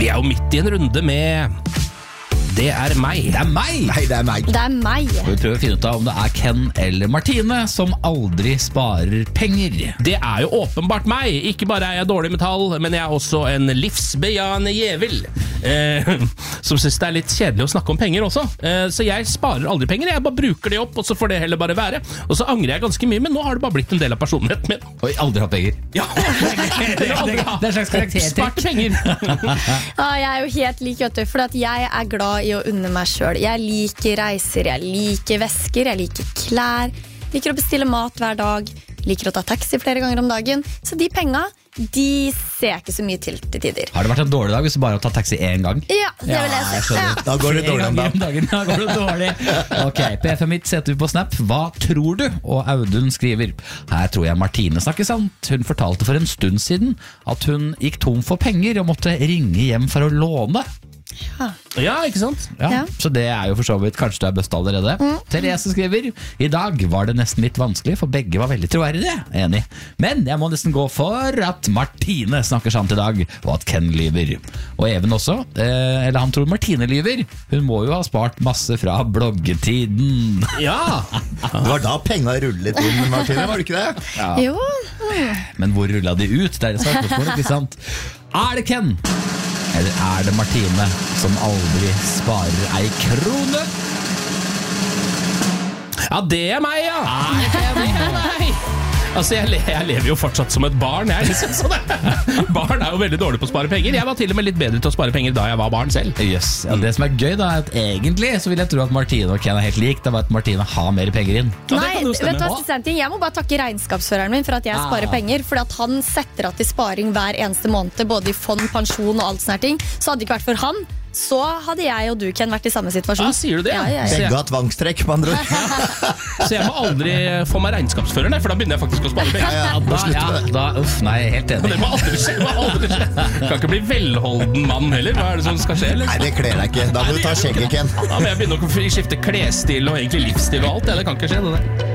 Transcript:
Vi jo midt I en runde med Det meg. Det meg! Nei, det meg. Det meg. Vi prøver å finne ut av om det Ken eller Martine som aldri sparer penger. Det jo åpenbart meg. Ikke bare jeg dårlig med tall, men jeg også en livsbejagende jævel. Som synes det litt kjedelig å snakke om penger også. Så jeg sparer aldri penger. Jeg bare bruker det opp, og så får det heller bare være. Og så angrer jeg ganske mye, men nå har det bare blitt en del av personligheten min. Oi, aldri hatt penger. Ja, det en slags karaktertrekk. Spart penger. Ja, jeg jo helt lik, vet du, for at jeg glad I å unne meg selv. Jeg liker reiser, jeg liker vesker, jeg liker klær, liker å bestille mat hver dag, liker å ta taxi flere ganger om dagen. Så de penga, de ser jeg ikke så mye til tider. Har det vært en dårlig dag hvis du bare har tatt taxi en gang? Ja, det vil jeg si. Ja. Da går det dårlig om dagen. Da går det dårlig. Ok, PFM mitt setter vi på Snap. Hva tror du? Og Audun skriver: Her tror jeg Martine snakker sant. Hun fortalte for en stund siden at hun gikk tom for penger og måtte ringe hjem for å låne. Ja, ikke sant? Ja, så det jo for så vidt kanskje du best allerede. Therese skriver: I dag var det nesten litt vanskelig, for begge var veldig troverdige. Enig. Men jeg må nesten gå for at Martine snakker sant I dag, og at Ken lyver. Og Even også, eller han tror Martine lyver. Hun må jo ha spart masse fra bloggetiden. Ja. Det var da penga rullet inn, Martine, var det ikke det? Ja. Jo. Men hvor rullet de ut? Det et spørsmål, ikke sant? Det Ken? Eller det Martine som aldri sparer ei krone? Ja, det meg, ja. Det meg. Altså, jeg lever jo fortsatt som et barn. Liksom, så barn jo veldig dårlig på å spare penger. Jeg var til og med litt bedre til å spare penger da jeg var barn selv. Yes. Ja, det som gøy da, at egentlig så vil jeg tro at Martine og Ken helt lik. Det var at Martine har mer penger inn. Ja, Nei, vet du hva, jeg må bare takke regnskapsføreren min for at jeg sparer penger, fordi at han setter av til sparing hver eneste måned, både I fond, pensjon og alt sånne ting. Så hadde det ikke vært for han, så hadde jeg og du, Ken, vært I samme situasjon. Ja, sier du det? Ja. Begge har tvangstrekk, med andre ord. Så jeg må aldri få meg regnskapsfører, for da begynner jeg faktisk å spare penger. Uff, nei, helt enig. Det må aldri skje. Kan ikke bli velholden mann heller. Hva det som skal skje? Eller? Nei, det kler deg ikke. Da må du ta skjegget, Ken. Da må jeg begynne å skifte klesstil og egentlig livsstil og alt. Det kan ikke skje, det der.